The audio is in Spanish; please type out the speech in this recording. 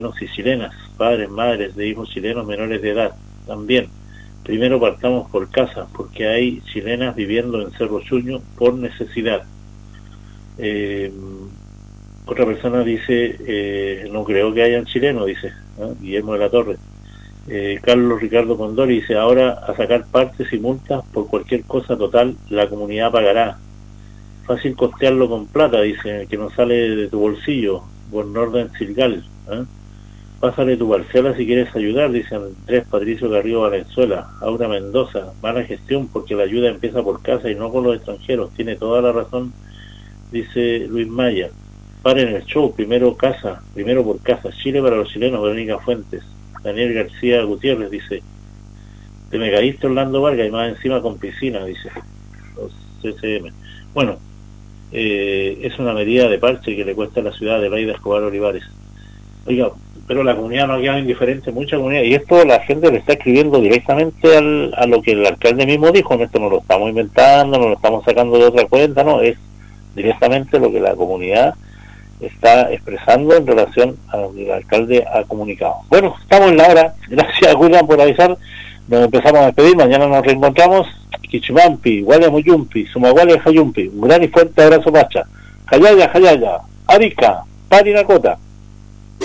y chilenas, padres, madres de hijos chilenos menores de edad, también. Primero partamos por casa, porque hay chilenas viviendo en Cerro Chuño por necesidad. Otra persona dice, no creo que hayan chilenos, dice, ¿no? Guillermo de la Torre. Carlos Ricardo Condori dice, ahora a sacar partes y multas por cualquier cosa, total, la comunidad pagará. Fácil costearlo con plata, dice, que no sale de tu bolsillo. Buen orden Silgal, ¿eh? Pásale tu parcela si quieres ayudar, dice Andrés Patricio Garrido Valenzuela. Aura Mendoza, mala gestión porque la ayuda empieza por casa y no con los extranjeros. Tiene toda la razón, dice Luis Maya. Paren el show, primero casa, primero por casa. Chile para los chilenos, Verónica Fuentes. Daniel García Gutiérrez dice, te me caíste Orlando Vargas y más encima con piscina, dice los CCM. Bueno, es una medida de parche que le cuesta a la ciudad de Laida Escobar Olivares. Oiga, pero la comunidad no ha quedado indiferente, mucha comunidad, y esto la gente le está escribiendo directamente a lo que el alcalde mismo dijo. Esto no lo estamos inventando, no lo estamos sacando de otra cuenta, no, es directamente lo que la comunidad está expresando en relación a lo que el alcalde ha comunicado. Bueno, estamos en la hora. Gracias, Julián, por avisar. Nos empezamos a despedir, mañana nos reencontramos. Quichumampi, Guayamuyumpi, Sumaguale Jayumpi, un gran y fuerte abrazo, Pacha. Jayaya, Jayaya, Arica, Parinacota.